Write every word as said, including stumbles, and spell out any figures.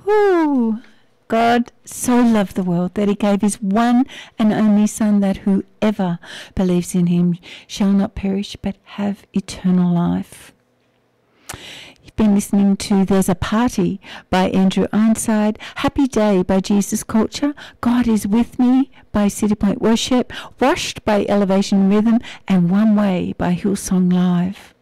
Ooh. God so loved the world that he gave his one and only Son, that whoever believes in him shall not perish but have eternal life. You've been listening to There's a Party by Andrew Ironside, Happy Day by Jesus Culture, God is With Me by City Point Worship, Washed by Elevation Rhythm, and One Way by Hillsong Live.